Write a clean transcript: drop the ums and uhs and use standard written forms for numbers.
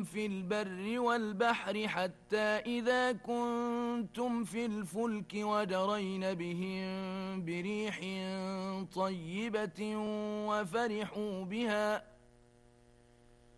في البر والبحر حتى إذا كنتم في الفلك وجرين بهم بريح طيبة وفرحوا بها